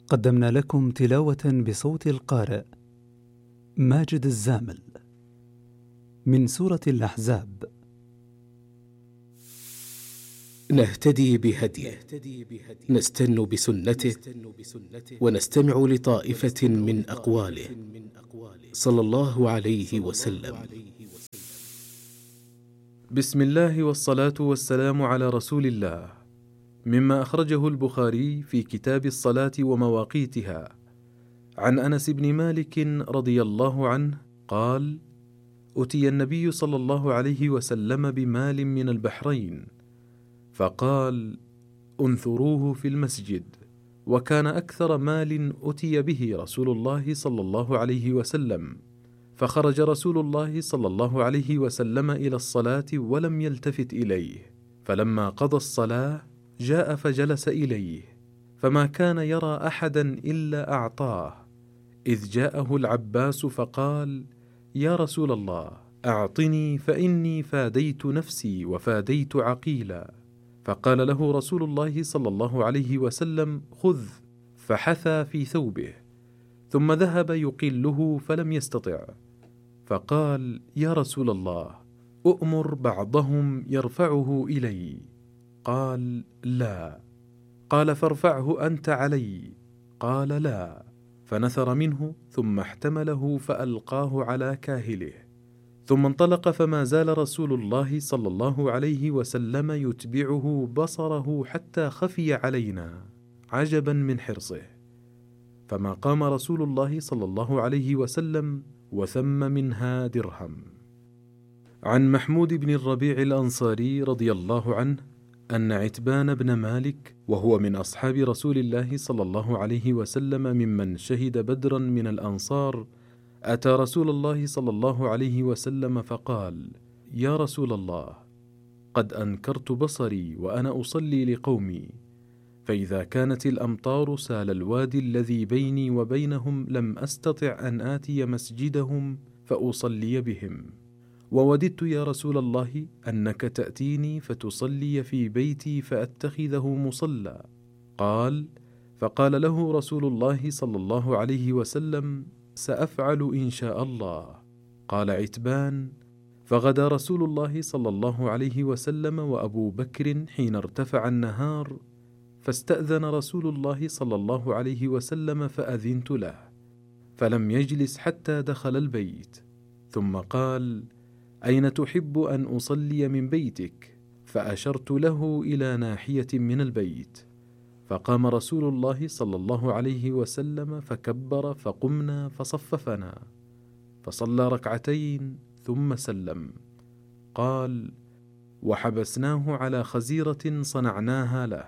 قدمنا لكم تلاوة بصوت القارئ ماجد الزامل من سورة الأحزاب. نهتدي بهديه، نستن بسنته، ونستمع لطائفة من أقواله صلى الله عليه وسلم. بسم الله والصلاة والسلام على رسول الله. مما أخرجه البخاري في كتاب الصلاة ومواقيتها عن أنس بن مالك رضي الله عنه قال: أتي النبي صلى الله عليه وسلم بمال من البحرين، فقال: انثروه في المسجد. وكان أكثر مال أتي به رسول الله صلى الله عليه وسلم، فخرج رسول الله صلى الله عليه وسلم إلى الصلاة ولم يلتفت إليه، فلما قضى الصلاة جاء فجلس إليه، فما كان يرى أحدا إلا أعطاه، إذ جاءه العباس فقال: يا رسول الله، أعطني فإني فاديت نفسي وفاديت عقيلا. فقال له رسول الله صلى الله عليه وسلم: خذ، فحثى في ثوبه، ثم ذهب يقله فلم يستطع، فقال: يا رسول الله، أؤمر بعضهم يرفعه إلي. قال: لا. قال: فارفعه أنت علي. قال: لا. فنثر منه ثم احتمله فألقاه على كاهله، ثم انطلق، فما زال رسول الله صلى الله عليه وسلم يتبعه بصره حتى خفي علينا عجبا من حرصه، فما قام رسول الله صلى الله عليه وسلم وثم منها درهم. عن محمود بن الربيع الأنصاري رضي الله عنه أن عتبان بن مالك، وهو من أصحاب رسول الله صلى الله عليه وسلم ممن شهد بدرا من الأنصار، أتى رسول الله صلى الله عليه وسلم فقال: يا رسول الله، قد أنكرت بصري وأنا أصلي لقومي، فإذا كانت الأمطار سال الوادي الذي بيني وبينهم لم أستطع أن آتي مسجدهم فأصلي بهم، ووددت يا رسول الله أنك تأتيني فتصلي في بيتي فأتخذه مصلى. قال: فقال له رسول الله صلى الله عليه وسلم: سأفعل إن شاء الله. قال عتبان: فغدا رسول الله صلى الله عليه وسلم وأبو بكر حين ارتفع النهار، فاستأذن رسول الله صلى الله عليه وسلم فأذنت له، فلم يجلس حتى دخل البيت، ثم قال: أين تحب أن أصلي من بيتك؟ فأشرت له إلى ناحية من البيت، فقام رسول الله صلى الله عليه وسلم فكبر، فقمنا فصففنا، فصلى ركعتين ثم سلم. قال: وحبسناه على خزيرة صنعناها له.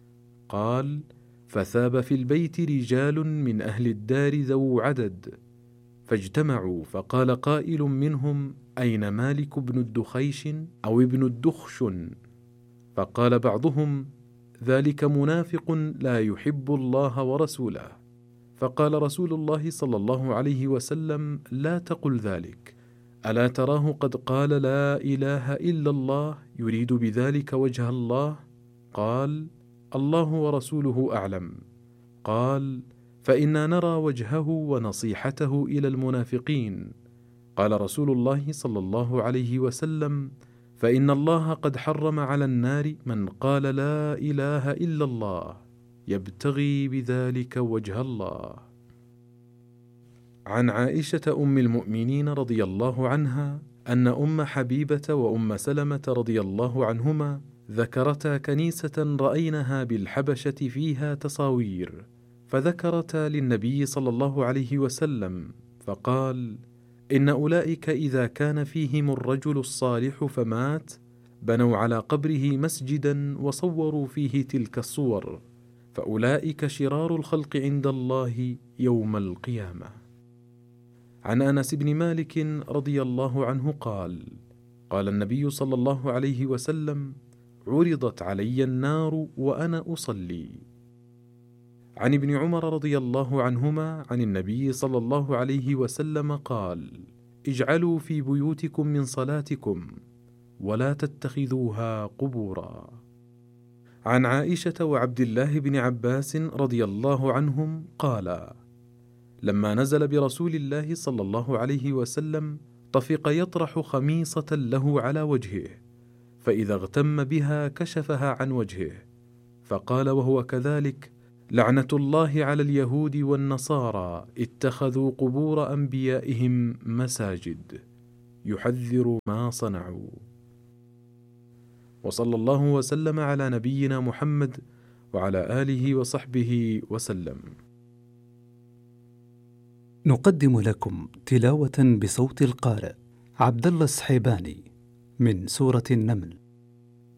قال: فثاب في البيت رجال من أهل الدار ذو عدد، فاجتمعوا، فقال قائل منهم: أين مالك بن الدخيش أو ابن الدخشن؟ فقال بعضهم: ذلك منافق لا يحب الله ورسوله. فقال رسول الله صلى الله عليه وسلم: لا تقل ذلك، ألا تراه قد قال لا إله إلا الله يريد بذلك وجه الله؟ قال: الله ورسوله أعلم. قال: فإنا نرى وجهه ونصيحته إلى المنافقين. قال رسول الله صلى الله عليه وسلم: فإن الله قد حرم على النار من قال لا إله إلا الله يبتغي بذلك وجه الله. عن عائشة أم المؤمنين رضي الله عنها أن أم حبيبة وأم سلمة رضي الله عنهما ذكرتا كنيسة رأينها بالحبشة فيها تصاوير، فذكرتا للنبي صلى الله عليه وسلم، فقال: إن أولئك إذا كان فيهم الرجل الصالح فمات بنوا على قبره مسجدا وصوروا فيه تلك الصور، فأولئك شرار الخلق عند الله يوم القيامة. عن أنس بن مالك رضي الله عنه قال: قال النبي صلى الله عليه وسلم: عرضت علي النار وأنا أصلي. عن ابن عمر رضي الله عنهما عن النبي صلى الله عليه وسلم قال: اجعلوا في بيوتكم من صلاتكم ولا تتخذوها قبورا. عن عائشة وعبد الله بن عباس رضي الله عنهم قال: لما نزل برسول الله صلى الله عليه وسلم طفق يطرح خميصة له على وجهه، فإذا اغتم بها كشفها عن وجهه، فقال وهو كذلك: لعنة الله على اليهود والنصارى اتخذوا قبور أنبيائهم مساجد، يحذر ما صنعوا. وصلى الله وسلم على نبينا محمد وعلى آله وصحبه وسلم. نقدم لكم تلاوة بصوت القارئ عبد الله السحيباني من سورة النمل.